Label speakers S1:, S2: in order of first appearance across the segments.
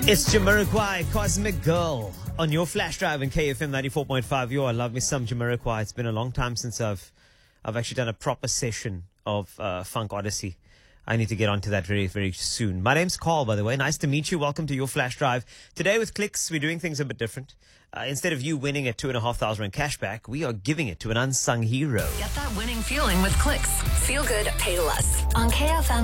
S1: It's Jamiroquai, Cosmic Girl, on your flash drive in KFM 94.5. Yo, I love me some Jamiroquai. It's been a long time since I've actually done a proper session of Funk Odyssey. I need to get onto that very, very soon. My name's Carl, by the way. Nice to meet you. Welcome to your flash drive. Today with Clicks, we're doing things a bit different. Instead of you winning a 2,500 Rand cashback, we are giving it to an unsung hero.
S2: Get that winning feeling with Clicks. Feel good, pay less. On KFM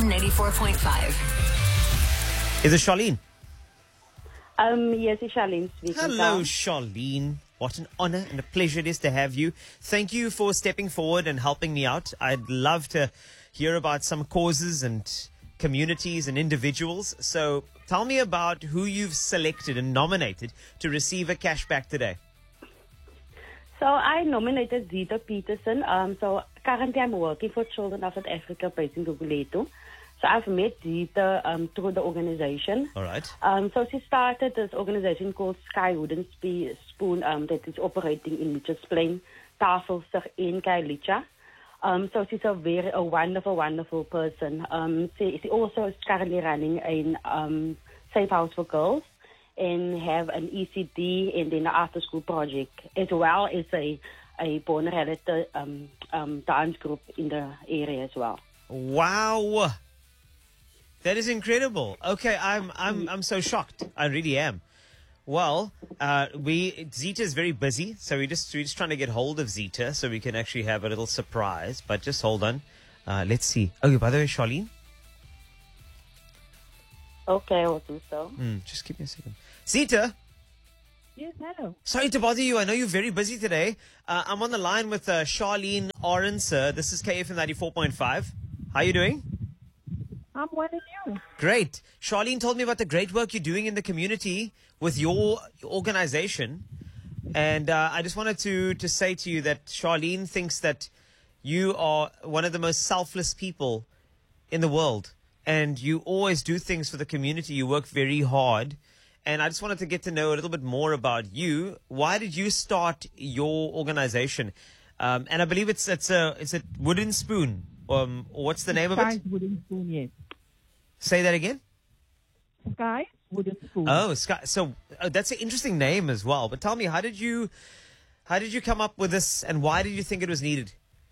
S2: 94.5.
S1: Is it Charlene?
S3: Yes, it's Charlene speaking.
S1: Hello, Charlene. What an honor and a pleasure it is to have you. Thank you for stepping forward and helping me out. I'd love to hear about some causes and communities and individuals. So tell me about who you've selected and nominated to receive a cashback today.
S3: So I nominated Zita Peterson. So currently I'm working for Children of South Africa based in Guguletu. So I've met Zita through the organization.
S1: All right.
S3: So she started this organization called Sky Wooden Spoon that is operating in Mitchells Plain, Tafelsig in Khayelitsha. So she's a wonderful person. She also is currently running a safe house for girls and have an ECD and then an after school project, as well as a born reality dance group in the area as well.
S1: Wow. That is incredible. Okay, I'm so shocked. I really am. Well, Zita is very busy, so we're just trying to get hold of Zita so we can actually have a little surprise. But just hold on. Let's see. Oh, by the way, Charlene.
S3: Okay, I'll do so.
S1: Just give me a second. Zita.
S3: Yes, hello.
S1: Sorry to bother you. I know you're very busy today. I'm on the line with Charlene Orenser. This is KFM 94.5. How are you doing?
S4: I'm one of you.
S1: Great. Charlene told me about the great work you're doing in the community with your organization. And I just wanted to say to you that Charlene thinks that you are one of the most selfless people in the world. And you always do things for the community. You work very hard. And I just wanted to get to know a little bit more about you. Why did you start your organization? And I believe it's a Wooden Spoon. What's the name of it?
S4: Sky Wooden Spoon, yes.
S1: Say that again?
S4: Sky Wooden Spoon.
S1: Oh, Sky. So that's an interesting name as well. But tell me, how did you come up with this, and why did you think it was needed?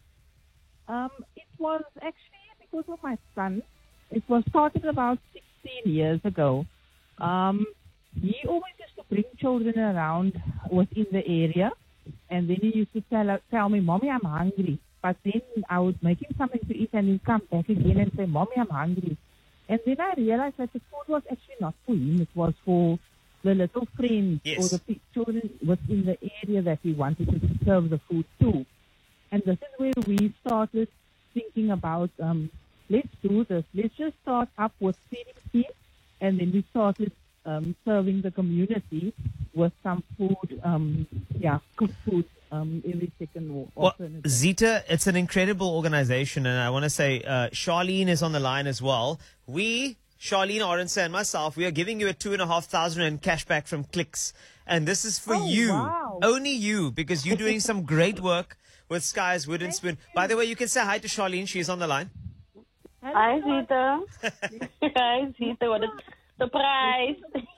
S4: It was actually because of my son. It was started about 16 years ago. He always used to bring children around within the area, and then he used to tell me, "Mommy, I'm hungry." But then I would make him something to eat, and he'd come back again and say, "Mommy, I'm hungry." And then I realized that the food was actually not for him. It was for the little friends or the children within the area that we wanted to serve the food to. And this is where we started thinking about, let's do this. Let's just start up with feeding kids, and then we started serving the community with some food, cooked food. Every second or alternative.
S1: Zita, it's an incredible organization, and I want to say Charlene is on the line as well. Charlene Orenser and myself, we are giving you a 2,500 Rand cashback from Clicks, and this is for you,
S4: wow.
S1: Only you, because you're doing some great work with Sky's Wooden Spoon. By the way, you can say hi to Charlene. She's on the line.
S3: Hi, Zita. Hi, Zita. What a surprise.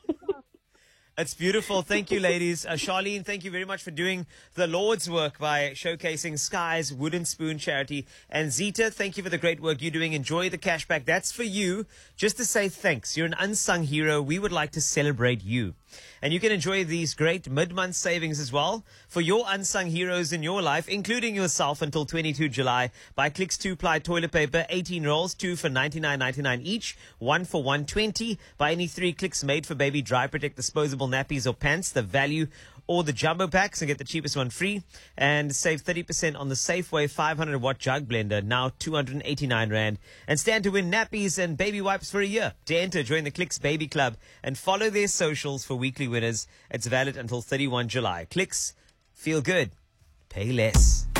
S1: It's beautiful. Thank you, ladies. Charlene, thank you very much for doing the Lord's work by showcasing Sky's Wooden Spoon charity. And Zita, thank you for the great work you're doing. Enjoy the cashback. That's for you. Just to say thanks. You're an unsung hero. We would like to celebrate you. And you can enjoy these great mid-month savings as well for your unsung heroes in your life, including yourself, until 22 July. Buy Clicks 2-ply toilet paper, 18 rolls, 2 for 99.99 each, 1 for 120. Buy any 3 Clicks Made for Baby Dry Protect disposable nappies or pants, the value or the jumbo packs, and get the cheapest one free. And save 30% on the Safeway 500-watt jug blender, now 289 Rand. And stand to win nappies and baby wipes for a year. To enter, join the Clicks Baby Club and follow their socials for weekly winners. It's valid until 31 July. Clicks, feel good, pay less.